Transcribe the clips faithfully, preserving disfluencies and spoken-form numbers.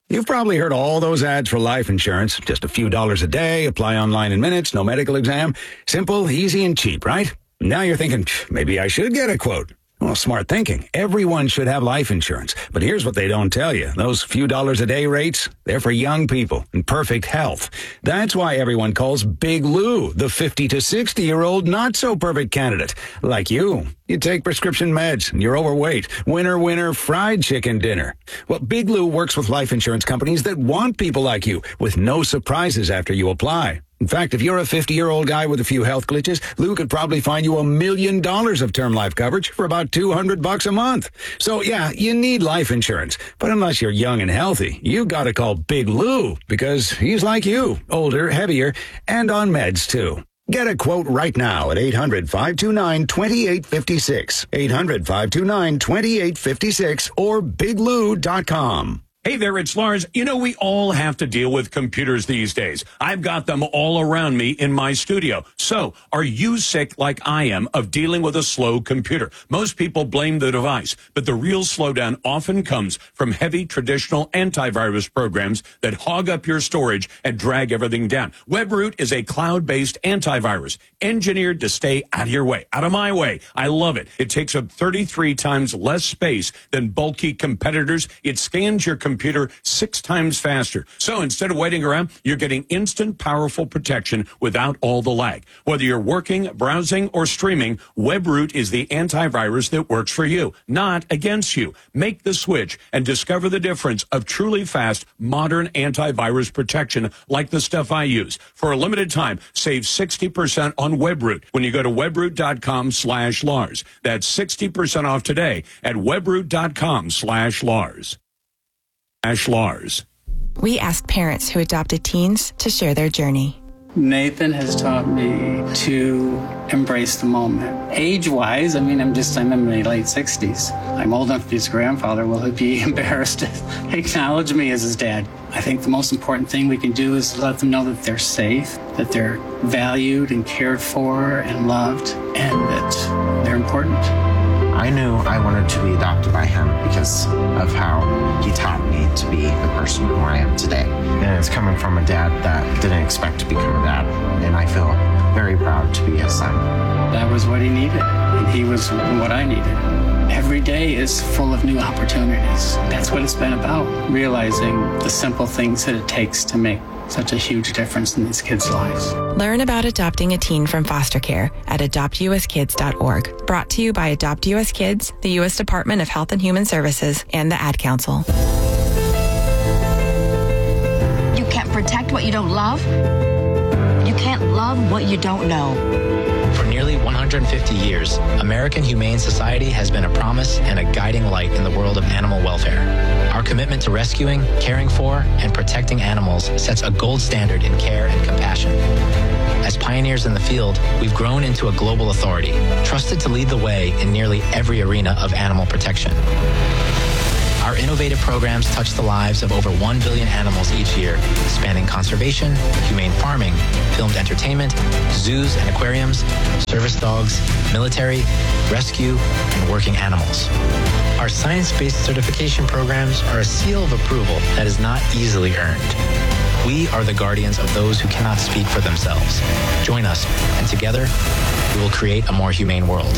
You've probably heard all those ads for life insurance. Just a few dollars a day, apply online in minutes, no medical exam. Simple, easy, and cheap, right? Now you're thinking, maybe I should get a quote. Well, smart thinking. Everyone should have life insurance. But here's what they don't tell you. Those few dollars a day rates, they're for young people in perfect health. That's why everyone calls Big Lou the fifty to sixty-year-old not-so-perfect candidate. Like you. You take prescription meds, and you're overweight. Winner, winner, fried chicken dinner. Well, Big Lou works with life insurance companies that want people like you, with no surprises after you apply. In fact, if you're a fifty-year-old guy with a few health glitches, Lou could probably find you a million dollars of term life coverage for about two hundred bucks a month. So yeah, you need life insurance. But unless you're young and healthy, you gotta call Big Lou, because he's like you, older, heavier, and on meds too. Get a quote right now at eight hundred, five two nine, two eight five six, eight hundred, five two nine, two eight five six, or big lou dot com. Hey there, it's Lars. You know, we all have to deal with computers these days. I've got them all around me in my studio. So, are you sick like I am of dealing with a slow computer? Most people blame the device, but the real slowdown often comes from heavy traditional antivirus programs that hog up your storage and drag everything down. WebRoot is a cloud-based antivirus engineered to stay out of your way, out of my way. I love it. It takes up thirty-three times less space than bulky competitors. It scans your computer computer six times faster. So instead of waiting around, you're getting instant, powerful protection without all the lag. Whether you're working, browsing, or streaming, WebRoot is the antivirus that works for you, not against you. Make the switch and discover the difference of truly fast, modern antivirus protection like the stuff I use. For a limited time, save sixty percent on WebRoot when you go to webroot.com slash Lars. That's sixty percent off today at webroot.com slash Lars. Slash Lars. We asked parents who adopted teens to share their journey. Nathan has taught me to embrace the moment. Age-wise, I mean, I'm just, I'm in my late sixties. I'm old enough to be his grandfather. Will he be embarrassed to acknowledge me as his dad? I think the most important thing we can do is let them know that they're safe, that they're valued and cared for and loved, and that they're important. I knew I wanted to be adopted by him because of how he taught me to be the person who I am today. And it's coming from a dad that didn't expect to become a dad. And I feel very proud to be his son. That was what he needed, and he was what I needed. Every day is full of new opportunities. That's what it's been about, realizing the simple things that it takes to make such a huge difference in these kids' lives. Learn about adopting a teen from foster care at adopt u s kids dot org. Brought to you by Adopt U S Kids, the U S Department of Health and Human Services, and the Ad Council. You can't protect what you don't love. You can't love what you don't know. For nearly one hundred fifty years, American Humane Society has been a promise and a guiding light in the world of animal welfare. Our commitment to rescuing, caring for, and protecting animals sets a gold standard in care and compassion. As pioneers in the field, we've grown into a global authority, trusted to lead the way in nearly every arena of animal protection. Our innovative programs touch the lives of over one billion animals each year, spanning conservation, humane farming, filmed entertainment, zoos and aquariums, service dogs, military, rescue, and working animals. Our science-based certification programs are a seal of approval that is not easily earned. We are the guardians of those who cannot speak for themselves. Join us, and together, we will create a more humane world.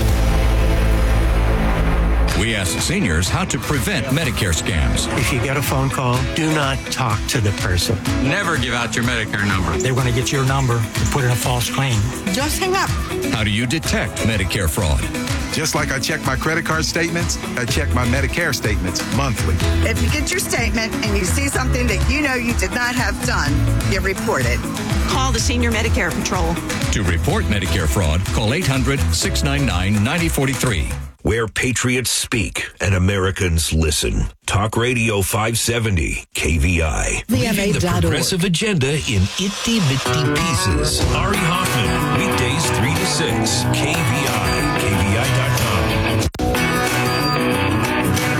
We ask seniors how to prevent Medicare scams. If you get a phone call, do not talk to the person. Never give out your Medicare number. They're going to get your number and put in a false claim. Just hang up. How do you detect Medicare fraud? Just like I check my credit card statements, I check my Medicare statements monthly. If you get your statement and you see something that you know you did not have done, you report it. Call the Senior Medicare Patrol. To report Medicare fraud, call eight hundred, six nine nine, nine oh four three. Where patriots speak and Americans listen. Talk Radio five seventy, K V I. Leaving the progressive agenda in itty-bitty pieces. Ari Hoffman, weekdays three to six, K V I, K V I dot com.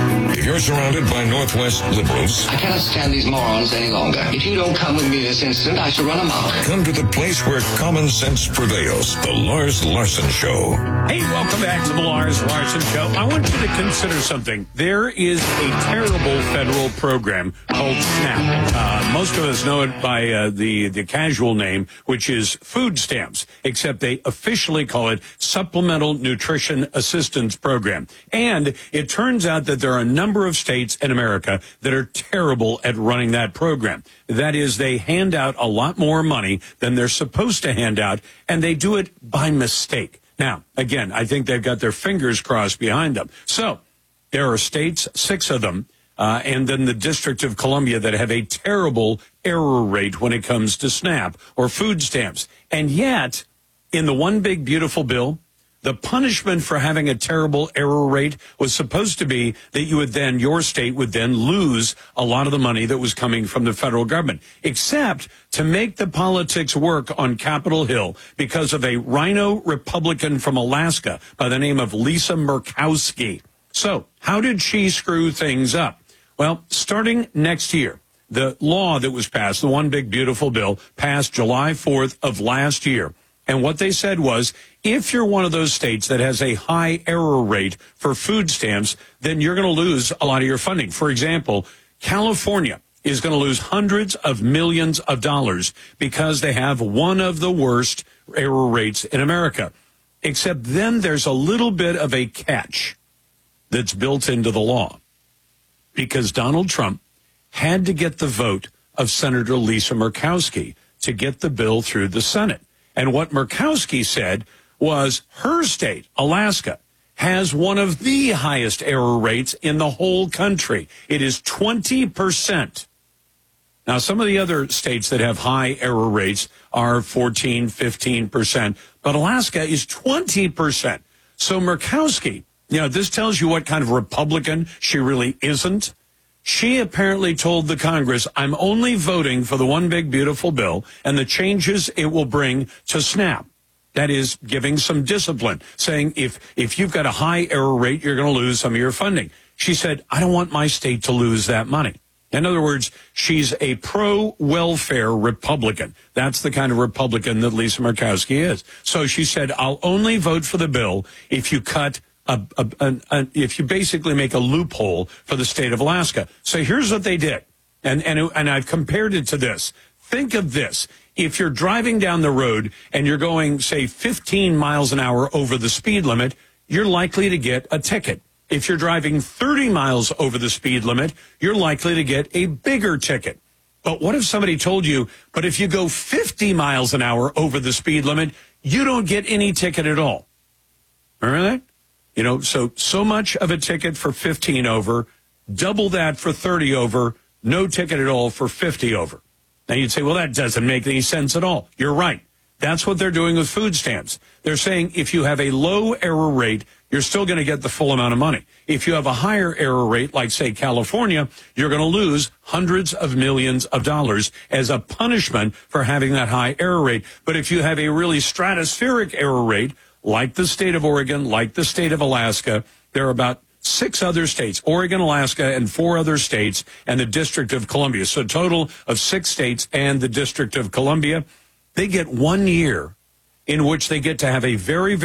you're surrounded by Northwest liberals, I cannot stand these morons any longer. If you don't come with me this instant, I shall run amok. come to the place where common sense prevails. The Lars Larson Show. Hey, welcome back to the Lars Larson Show. I want you to consider something. There is a terrible federal program called SNAP. Uh, most of us know it by uh, the, the casual name, which is food stamps, except they officially call it Supplemental Nutrition Assistance Program. And it turns out that there are a number of states in America that are terrible at running that program. That is, they hand out a lot more money than they're supposed to hand out, and they do it by mistake. Now, again, I think they've got their fingers crossed behind them. So there are states, six of them, uh, and then the District of Columbia that have a terrible error rate when it comes to SNAP or food stamps. And yet, in the one big beautiful bill, the punishment for having a terrible error rate was supposed to be that you would then, your state would then lose a lot of the money that was coming from the federal government, except to make the politics work on Capitol Hill because of a rhino Republican from Alaska by the name of Lisa Murkowski. So how did she screw things up? Well, starting next year, the law that was passed, the one big beautiful bill, passed July fourth of last year. And what they said was, if you're one of those states that has a high error rate for food stamps, then you're going to lose a lot of your funding. For example, California is going to lose hundreds of millions of dollars because they have one of the worst error rates in America. Except then there's a little bit of a catch that's built into the law, because Donald Trump had to get the vote of Senator Lisa Murkowski to get the bill through the Senate. And what Murkowski said was her state, Alaska, has one of the highest error rates in the whole country. It is twenty percent. Now, some of the other states that have high error rates are fourteen, fifteen percent, but Alaska is twenty percent. So Murkowski, you know, this tells you what kind of Republican she really isn't. She apparently told the Congress, I'm only voting for the one big beautiful bill and the changes it will bring to SNAP. That is giving some discipline, saying if, if you've got a high error rate, you're going to lose some of your funding. She said, I don't want my state to lose that money. In other words, she's a pro-welfare Republican. That's the kind of Republican that Lisa Murkowski is. So she said, I'll only vote for the bill if you cut A, a, a, a, if you basically make a loophole for the state of Alaska. So here's what they did. And, and, and I've compared it to this. Think of this. If you're driving down the road and you're going, say, fifteen miles an hour over the speed limit, you're likely to get a ticket. If you're driving thirty miles over the speed limit, you're likely to get a bigger ticket. But what if somebody told you, but if you go fifty miles an hour over the speed limit, you don't get any ticket at all? Remember that? You know, so, so much of a ticket for fifteen over, double that for thirty over, no ticket at all for fifty over. Now you'd say, well, that doesn't make any sense at all. You're right. That's what they're doing with food stamps. They're saying if you have a low error rate, you're still going to get the full amount of money. If you have a higher error rate, like, say, California, you're going to lose hundreds of millions of dollars as a punishment for having that high error rate. But if you have a really stratospheric error rate, like the state of Oregon, like the state of Alaska, there are about six other states, Oregon, Alaska, and four other states, and the District of Columbia. So a total of six states and the District of Columbia. They get one year in which they get to have a very, very